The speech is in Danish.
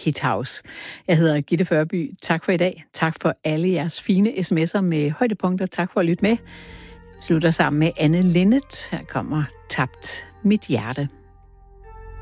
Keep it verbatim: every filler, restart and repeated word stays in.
Hit House. Jeg hedder Gitte Førby. Tak for i dag. Tak for alle jeres fine sms'er med højdepunkter. Tak for at lytte med. Slutter sammen med Anne Linnet. Her kommer Tabt mit hjerte.